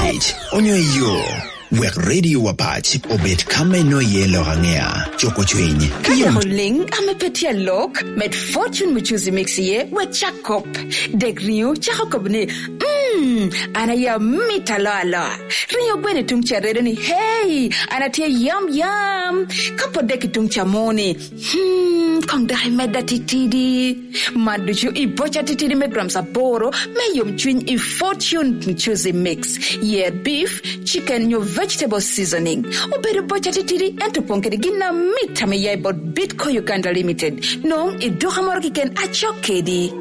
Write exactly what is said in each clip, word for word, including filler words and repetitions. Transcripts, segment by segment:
tich, onyo yo. Wek radio wapach obet kame no yelo hangea choko chwenye kaya holing amepetia lok met fortune mchuzi mixie we chakop degriu chakop ni mmm ana ya mita lala rinyo gwene tungcha redo ni hey anatia yam yam kapo deki tungcha moni hmm kong dahi meda titidi maduchu ibocha titidi me gram saboro me yom chwin i fortune mchuzi mix yeah beef chicken nyo vegetable seasoning. Ubere bocha titiri ento ponkeri gina mita me yai bot Bitco Uganda Limited. Nong idoha morgi ken achokedi.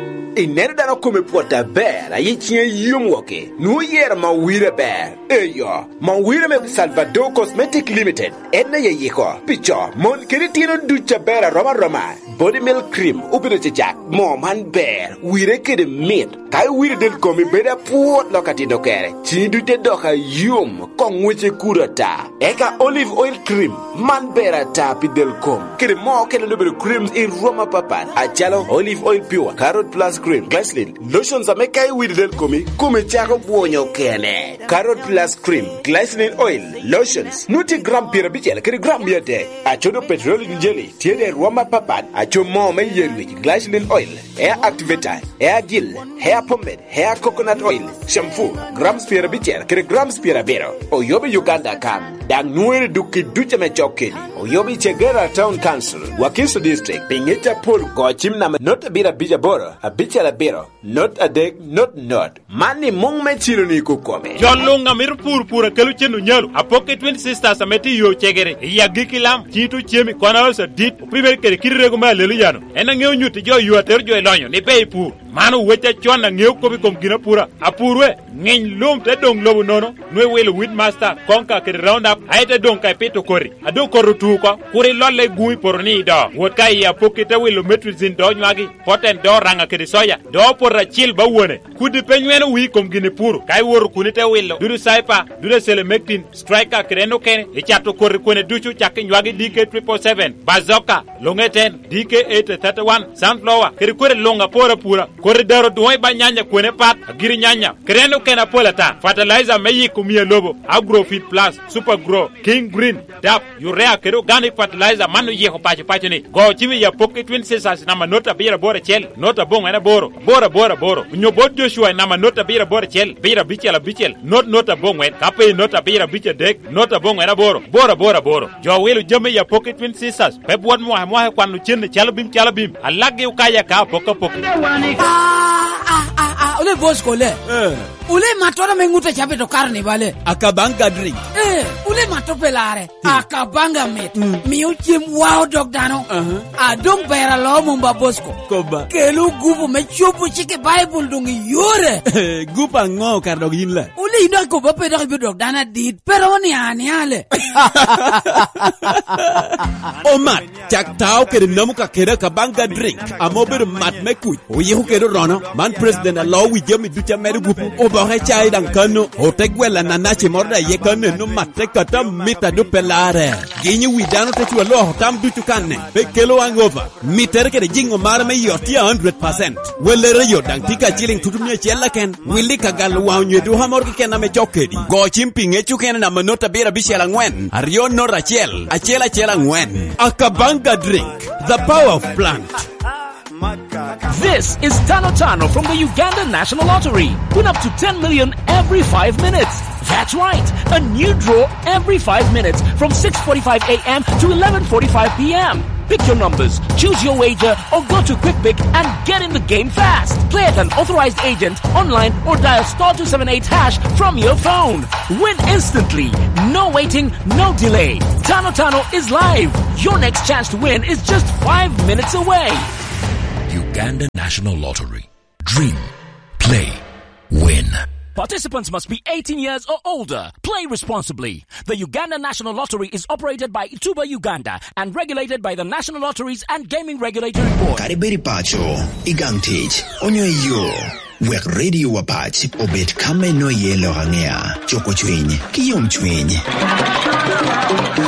Inere dano come puota bera yichie yumwoke. Nu yer ma wire ber. Eyo, ma wire me Salvador Cosmetic Limited. Edna ye yiko. Picho, mon keritino ducha bera roma roma. Body milk cream, ubino chichak. Mom han ber. Wire kede meat. Kai wire del komi beda puot lokati dokere. Chini dute doka yum. Kong weche kurata. Eka olive oil cream. Man bera tapi del kom. Kede mo kede lubere creams in Roma papan. Achalo olive oil pure. Carrot plus cream, glycerin, lotions amekai with del komi, kume chako buonyo kene. Carrot plus cream, glycerin oil, lotions, nuti gram pira bichel, kiri gram yate. Achodo petroleum jelly, tiede Roma papan, acho mo me yelwich, glycerin oil, hair activator, hair gel, hair pomade, hair coconut oil, shampoo, grams pira bichel, kiri grams pira bero. Oyobi Uganda kam, dang nuere duki ducha me chokeni. Oyobi Chegera Town Council, Wakiso District, Pingeta Pool, Gochim na not a bira bija boro, a bicha la bero, not a deck, not not. Mani mong me chilo ni kukome. John Lunga miru pur pura kelu chenu nyalu. A pocket twin sisters ameti yo chegere. Ya giki lam, chitu chemi, kwana osa dit, primer kere kiri reguma lelu yano. Ena ngeo nyuti jo yu ater jo elonyo, ni pei pur. Manu wecha chwana ngeo kobi komkina pura. Apurwe, ngeny lum te dong lobu nono, nwe wele Weedmaster, konka kere round up, haite dong kai peto kori. Ado koru tuko, kuri lole gui porni do. Wotka ya pocket wele metrizin do nywagi, poten do ranga kere soya. Do porra chil ba wone. Kudi penyweni wi komkine puru. Kai woru kunite wele. Duru saipa, duru selemectin, striker kere no kene, echato kori kone duchu chake nywagi D K triple seven, Bazooka, Longeten, D K eight thirty-one, Sunflower, kere kore longa pora pura. Koridoro duwai ba nyanya kwene pat, agiri nyanya. Kereno kena pola ta. Fertilizer meyi kumie lobo. Agrofeed Plus, Super Grow, King Green, D A P, Urea kero organic fertilizer manu yeho pache pache ni. Go chimi ya pocket twin sisters nama nota bira bora chel. Nota bonga ena boro. Bora bora boro. Nyobot Joshua nama nota bira bora chel. Bira bichel a bichel. Not nota bonga en. Kape nota bira bichel dek. Nota bonga ena boro. Bora bora boro. Jo welu jame ya pocket twin sisters. Pep wad mwahe mwahe kwanu chene chalabim chalabim. Alage ukaya ka poka poka. Ah, ah, ah, ah, ule Bosco le. Eh. Ule matora mengute chape to karne vale. Akabanga drink. Eh, ule matopelare. Hmm. Akabanga met. Mm. Miuchim wow dog dano. Uh-huh. Adong pera lo mumba Bosco. Koba. Kelu gupu me chupu chike Bible dungi yore. Gupa ngo kardog yinle. Ule ina koba peda kibu dog dana dit. Pero wani ani ale. Omat. Chak tau kere namuka kere kabanga drink. Amober mat me kuy. Oyehu kere rono. Man president a law with yemi ducha meru gupu. Oba chai dan kanu. Otegwela nanache morda ye kanu no mate kata mita do pelare. Ginyi widano te chua lo tam duchu kane. Pe kelo angova. Mitere kere jingo mara me yoti one hundred percent. Welere yo dan tika chilling tutumye chela ken. Willi kagal wawnye du hamorki ken ame chokedi. Go chimping echu ken na manota bira bishela ngwen. Arion no rachel. Achela chela ngwen. Akabanga drink. The power of plant. This is Tano Tano from the Uganda National Lottery. Win up to ten million every five minutes. That's right, a new draw every five minutes from six forty-five a m to eleven forty-five p m Pick your numbers, choose your wager, or go to QuickPick and get in the game fast. Play at an authorized agent, online, or dial star two seven eight hash from your phone. Win instantly. No waiting, no delay. Tano Tano is live. Your next chance to win is just five minutes away. Uganda National Lottery. Dream. Play. Win. Participants must be eighteen years or older. Play responsibly. The Uganda National Lottery is operated by Ituba Uganda and regulated by the National Lotteries and Gaming Regulatory Board. Kariberi pacho, igangtich, onyo yo. Wek radio wapach, obet kame no yelo hangea. Choko chwenye, kiyom chwenye.